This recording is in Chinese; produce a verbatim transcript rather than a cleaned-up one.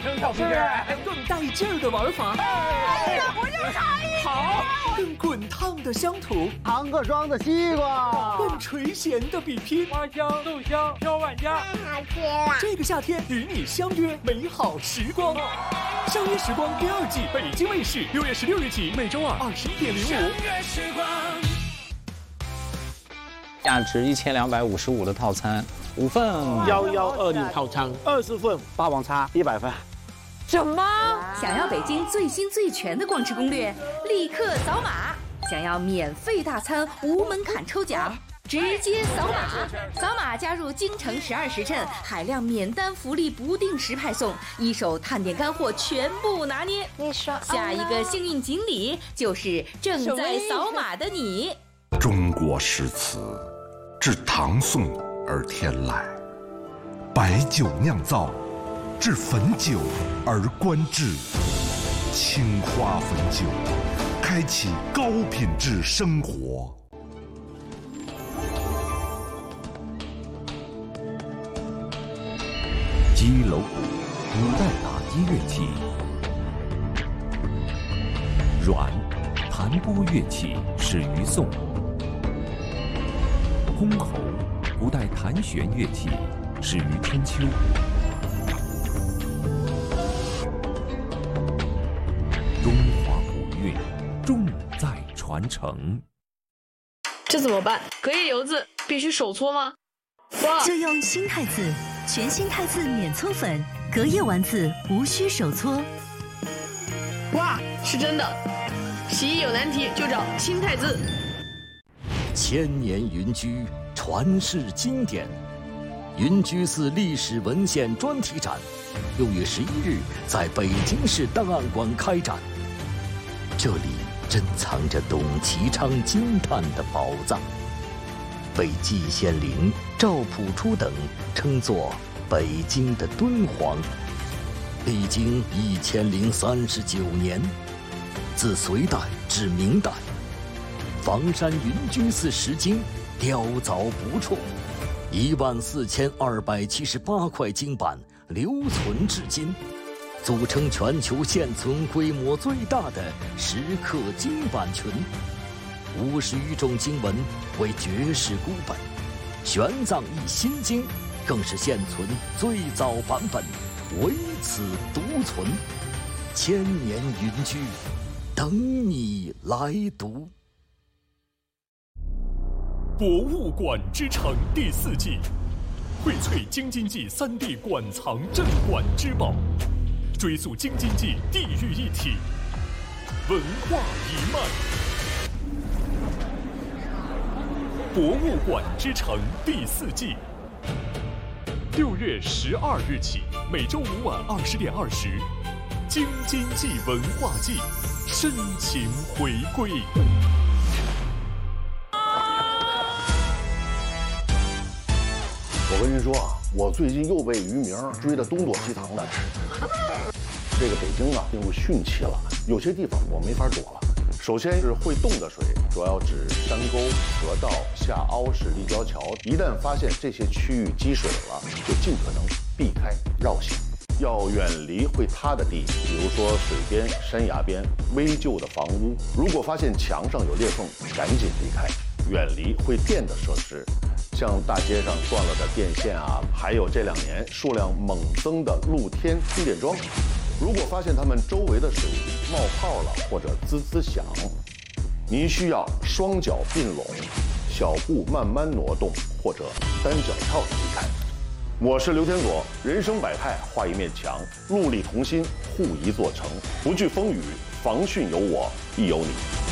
声跳出去， 更带劲儿的玩法。 哎呀，我就差一点。 好，更滚烫的乡土， 糖克霜的西瓜， 更垂涎的比拼， 花香豆香挑万家， 太好吃了。 这个夏天与你相约美好时光。相约时光第二季，北京卫视六月十六日起，每周二二十一点零五。相约时光。 价值一千两百五十五的套餐，五份幺幺二零套餐，二十份霸王餐一百份。 什么？ 想要北京最新最全的逛吃攻略，立刻扫码！想要免费大餐无门槛抽奖，直接扫码！扫码加入京城十二时辰，海量免单福利不定时派送，一手探店干货全部拿捏。 你说， 下一个幸运锦鲤就是正在扫码的你。 中国诗词，至唐宋而天来，白酒酿造，至汾酒而观致。青花汾酒，开启高品质生活。 击楼鼓，古代打击乐器。阮，弹拨乐器始于宋。箜篌，古代弹弦乐器始于春秋。中华古韵，重在传承。 这怎么办？隔夜油渍必须手搓吗？哇！ 就用新太字，全新太字免搓粉，隔夜完字无需手搓。 哇，是真的！洗衣有难题就找新太字。 千年云居，传世经典。云居寺历史文献专题展，六月十一日在北京市档案馆开展。这里珍藏着董其昌惊叹的宝藏，被季羡林、赵朴初等称作北京的敦煌。历经一千零三十九年，自隋代至明代，房山云居寺石经雕凿不辍，一万四千二百七十八块经版留存至今，组成全球现存规模最大的石刻经版群。五十余种经文为绝世孤本，玄奘译心经更是现存最早版本，唯此独存。千年云居，等你来读。 博物馆之城第四季，荟萃京津冀三地馆藏镇馆之宝，追溯京津冀地域一体，文化一脉。博物馆之城第四季，六月十二日起，每周五晚二十点二十，京津冀文化季，深情回归。 我跟您说啊，我最近又被渔民追得东躲西藏的。这个北京啊，进入汛期了，有些地方我没法躲了。首先是会动的水，主要指山沟、河道、下凹式立交桥。一旦发现这些区域积水了，就尽可能避开绕行，要远离会塌的地，比如说水边、山崖边、危旧的房屋。如果发现墙上有裂缝，赶紧离开，远离会电的设施。像大街上断了的电线啊，还有这两年数量猛增的露天充电桩。如果发现它们周围的水冒泡了或者滋滋响，您需要双脚并拢，小步慢慢挪动，或者单脚跳着离开。我是刘天佐，人生百态，画一面墙，戮力同心，护一座城，不惧风雨，防汛有我，亦有你。